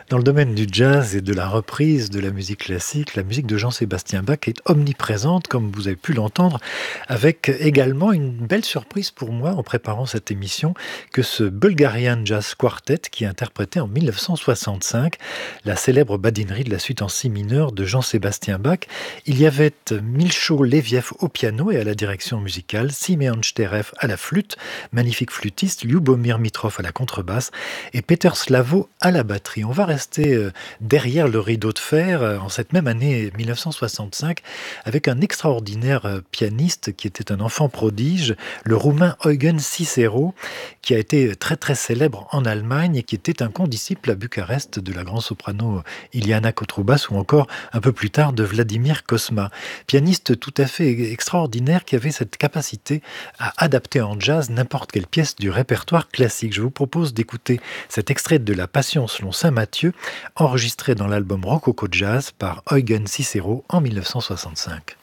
Dans le domaine du jazz et de la reprise de la musique classique, la musique de Jean-Sébastien Bach est omniprésente, comme vous avez pu l'entendre, avec également une belle surprise pour moi en préparant cette émission, que ce Bulgarian Jazz Quartet qui interprétait en 1965 la célèbre badinerie de la suite en si mineur de Jean-Sébastien Bach. Il y avait Milcho Leviev au piano et à la direction musicale, Simeon Sterev à la flûte, magnifique flûtiste, Lyubomir Mitrov à la contrebasse et Peter Slavo à la batterie. On va rester derrière le rideau de fer en cette même année 1965 avec un extraordinaire pianiste qui était un enfant prodige, le roumain Eugen Cicero, qui a été très très célèbre en Allemagne et qui était un condisciple à Bucarest de la grande soprano Iliana Kotroubas ou encore un peu plus tard de Vladimir Kosma. Pianiste tout à fait extraordinaire qui avait cette capacité à adapter en jazz n'importe quelle pièce du répertoire classique. Je vous propose d'écouter cet extrait de La Passion selon saint Matthieu, enregistré dans l'album Rococo Jazz par Eugen Cicero en 1965.